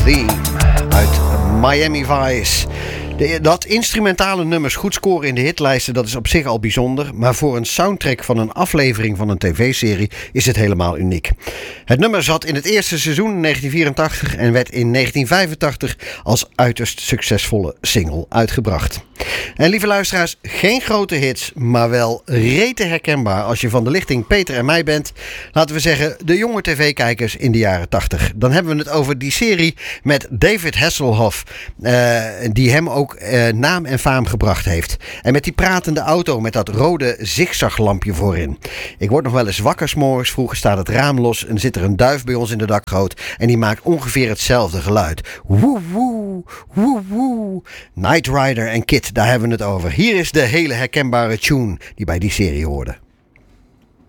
Theme uit Miami Vice. Dat instrumentale nummers goed scoren in de hitlijsten, dat is op zich al bijzonder. Maar voor een soundtrack van een aflevering van een tv-serie is het helemaal uniek. Het nummer zat in het eerste seizoen in 1984 en werd in 1985 als uiterst succesvolle single uitgebracht. En lieve luisteraars, geen grote hits, maar wel rete herkenbaar als je van de lichting Peter en mij bent. Laten we zeggen, de jonge tv-kijkers in de jaren 80. Dan hebben we het over die serie met David Hasselhoff, die hem ook naam en faam gebracht heeft. En met die pratende auto met dat rode zigzaglampje voorin. Ik word nog wel eens wakker 's morgens vroeg, staat het raam los en zit er een duif bij ons in de dakgoot en die maakt ongeveer hetzelfde geluid. Woe woe, woe woe. Knight Rider en Kid, daar hebben we het over. Hier is de hele herkenbare tune die bij die serie hoorde.